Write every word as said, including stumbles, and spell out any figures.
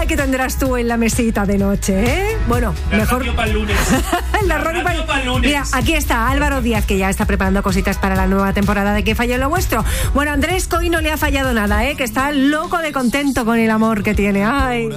Ay, ¿qué tendrás tú en la mesita de noche, eh? Bueno, la mejor... radio para el lunes. la la radio radio para el lunes. Mira, aquí está Álvaro Díaz, que ya está preparando cositas para la nueva temporada de Que falle lo vuestro. Bueno, Andrés Coy no le ha fallado nada, ¿eh? Que está loco de contento con el amor que tiene. Ay...